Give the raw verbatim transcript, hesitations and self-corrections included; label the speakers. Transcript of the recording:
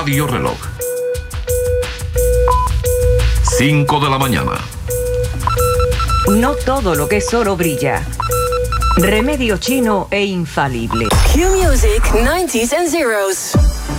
Speaker 1: Radio Reloj. cinco de la mañana.
Speaker 2: No todo lo que es oro brilla. Remedio chino e infalible.
Speaker 3: Q Music, nineties and zeros.